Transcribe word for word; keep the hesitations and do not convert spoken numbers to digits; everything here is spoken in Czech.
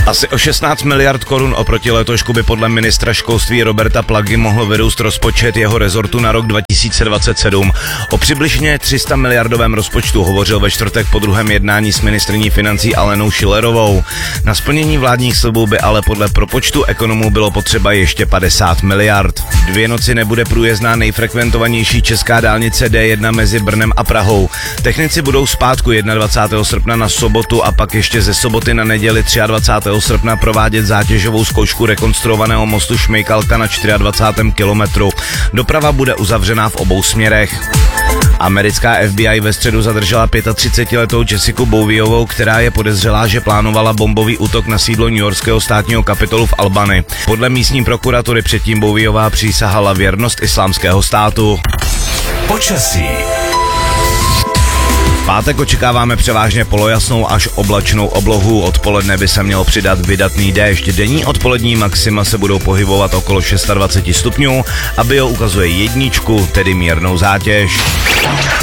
Asi o šestnáct miliard korun oproti letošku by podle ministra školství Roberta Plagy mohl vyrůst rozpočet jeho rezortu na rok dva tisíce dvacet sedm. O přibližně tři sta miliardovém rozpočtu hovořil ve čtvrtek po druhém jednání s ministryní financí Alenou Schillerovou. Na splnění vládních slibů by ale podle propočtu ekonomů bylo potřeba ještě padesát miliard. Dvě noci nebude průjezdná nejfrekventovanější česká dálnice D jedna mezi Brnem a Prahou. Technici budou zpátku dvacátého prvního srpna na sobotu a pak ještě ze soboty na neděli dvacátého třetího srpna provádět zátěžovou zkoušku rekonstruovaného mostu Šmejkalka na dvacátém čtvrtém kilometru. Doprava bude uzavřená v obou směrech. Americká F B I ve středu zadržela třicetipětiletou Jessiku Bowiovou, která je podezřelá, že plánovala bombový útok na sídlo newyorského státního kapitolu v Albany. Podle místní prokuratury předtím Bowiová přísahala věrnost islámského státu. Počasí. V pátek očekáváme převážně polojasnou až oblačnou oblohu. Odpoledne by se mělo přidat vydatný déšť. Denní odpolední maxima se budou pohybovat okolo dvacet šest stupňů a bio ukazuje jedničku, tedy mírnou zátěž.